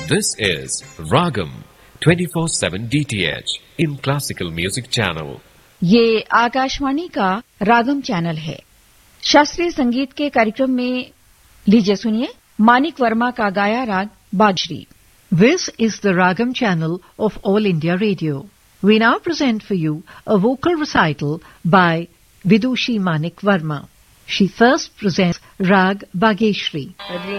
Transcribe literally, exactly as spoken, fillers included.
This is Ragam twenty-four seven D T H in Classical Music Channel. ये आकाशवाणी का रागम channel है। शास्त्रीय संगीत के कार्यक्रम में लीजिए सुनिए मानिक वर्मा का गाया राग बाजरी। This is the Ragam channel of All India Radio. We now present for you a vocal recital by Vidushi Manik Verma. She first presents Rag Bageshri.